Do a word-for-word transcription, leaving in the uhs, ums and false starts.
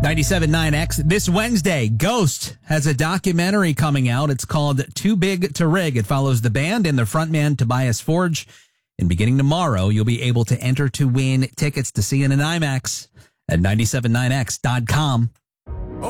ninety-seven point nine X. This Wednesday, Ghost has a documentary coming out. It's called Too Big to Rig. It follows the band and their frontman, Tobias Forge. And beginning tomorrow, you'll be able to enter to win tickets to see it in IMAX at ninety-seven point nine X dot com.